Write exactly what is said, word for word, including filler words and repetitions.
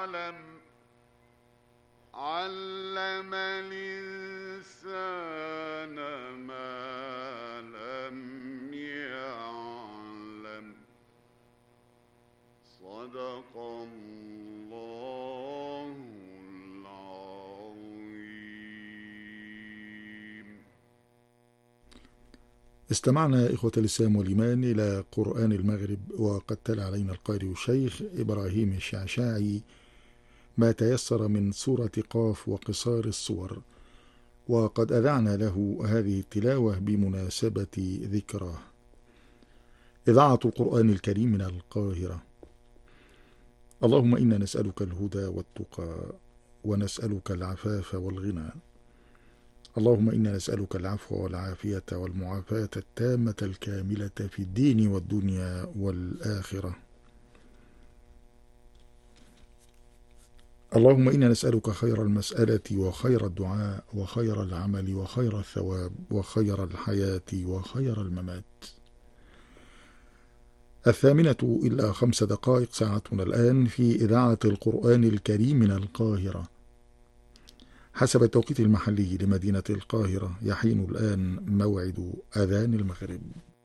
يعلم علم الإنسان ما لم يعلم. صدق الله العظيم. استمعنا إخوة الإسلام والإيمان إلى قرآن المغرب، وقد تلا علينا القارئ الشيخ إبراهيم الشعشاعي ما تيسر من سورة قاف وقصار الصور، وقد أذعنا له هذه التلاوة بمناسبة ذكراه. إذاعة القرآن الكريم من القاهرة. اللهم إنا نسألك الهدى والتقى، ونسألك العفاف والغنى. اللهم إنا نسألك العفو والعافية والمعافاة التامة الكاملة في الدين والدنيا والآخرة. اللهم إنا نسألك خير المسألة وخير الدعاء وخير العمل وخير الثواب وخير الحياة وخير الممات. الثامنة إلا خمس دقائق ساعتنا الآن في إذاعة القرآن الكريم من القاهرة. حسب التوقيت المحلي لمدينة القاهرة يحين الآن موعد أذان المغرب.